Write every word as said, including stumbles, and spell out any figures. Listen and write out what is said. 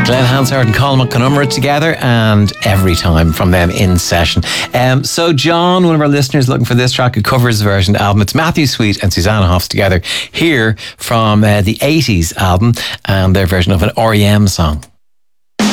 Glenn Hansard and Colin McConumara together, and Every Time from them in session. Um, so John, one of our listeners, looking for this track, a covers version album. It's Matthew Sweet and Susanna Hoffs together here from uh, the eighties album and their version of an R E M song.